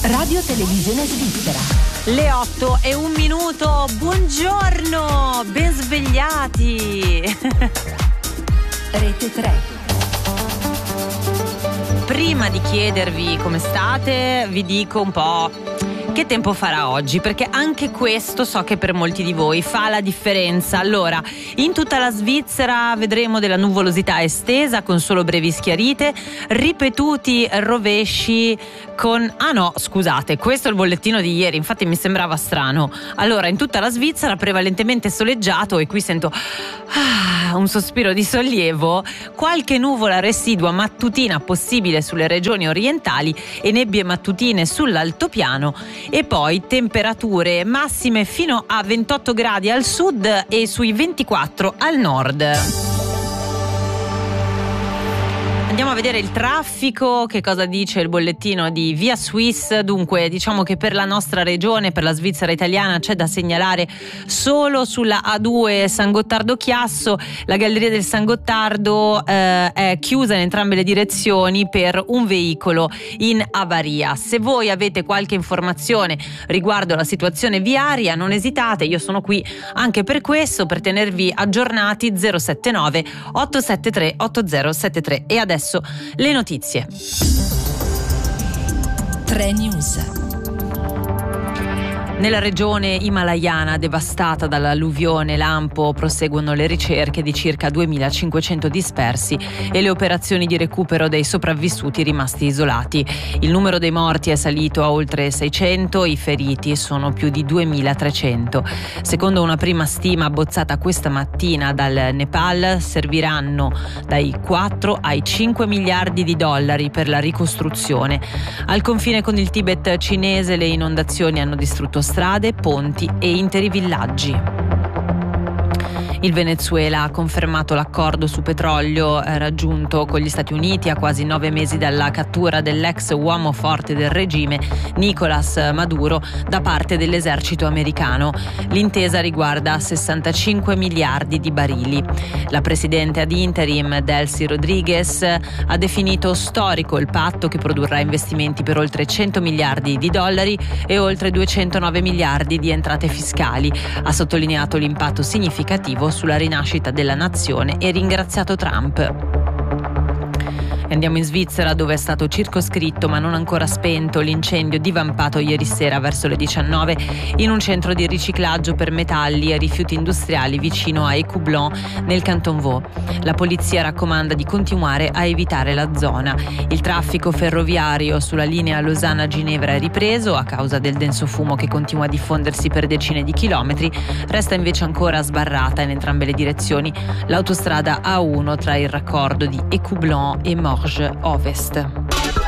Radio Televisione Svizzera. Le 8:01. Buongiorno, ben svegliati. Rete 3. Prima di chiedervi come state, vi dico un po' che tempo farà oggi, perché anche questo so che per molti di voi fa la differenza. Allora, in tutta la Svizzera vedremo della nuvolosità estesa con solo brevi schiarite, ripetuti rovesci con... Ah no, scusate, questo è il bollettino di ieri, infatti mi sembrava strano. Allora, in tutta la Svizzera prevalentemente soleggiato, e qui sento un sospiro di sollievo, qualche nuvola residua mattutina possibile sulle regioni orientali e nebbie mattutine sull'altopiano, e poi temperature massime fino a 28 gradi al sud e sui 24 al nord. Andiamo a vedere il traffico, che cosa dice il bollettino di Via Swiss. Dunque, diciamo che per la nostra regione, per la Svizzera italiana, c'è da segnalare solo sulla A2 San Gottardo-Chiasso. La galleria del San Gottardo è chiusa in entrambe le direzioni per un veicolo in avaria. Se voi avete qualche informazione riguardo la situazione viaria, non esitate, io sono qui anche per questo, per tenervi aggiornati. 079 873 8073. E adesso le notizie. 3 News. Nella regione himalayana devastata dall'alluvione lampo proseguono le ricerche di circa 2500 dispersi e le operazioni di recupero dei sopravvissuti rimasti isolati. Il numero dei morti è salito a oltre 600, i feriti sono più di 2300. Secondo una prima stima abbozzata questa mattina dal Nepal, serviranno dai 4 ai 5 miliardi di dollari per la ricostruzione. Al confine con il Tibet cinese le inondazioni hanno distrutto strade, ponti e interi villaggi. Il Venezuela ha confermato l'accordo su petrolio raggiunto con gli Stati Uniti a quasi 9 mesi dalla cattura dell'ex uomo forte del regime Nicolás Maduro da parte dell'esercito americano. L'intesa riguarda 65 miliardi di barili. La presidente ad interim Delcy Rodriguez ha definito storico il patto che produrrà investimenti per oltre 100 miliardi di dollari e oltre 209 miliardi di entrate fiscali. Ha sottolineato l'impatto significativo sulla rinascita della nazione e ringraziato Trump. Andiamo in Svizzera, dove è stato circoscritto ma non ancora spento l'incendio divampato ieri sera verso le 19 in un centro di riciclaggio per metalli e rifiuti industriali vicino a Écublens nel Canton Vaud. La polizia raccomanda di continuare a evitare la zona. Il traffico ferroviario sulla linea Losanna-Ginevra è ripreso a causa del denso fumo che continua a diffondersi per decine di chilometri. Resta invece ancora sbarrata in entrambe le direzioni l'autostrada A1 tra il raccordo di Écublens e Morges Ovest.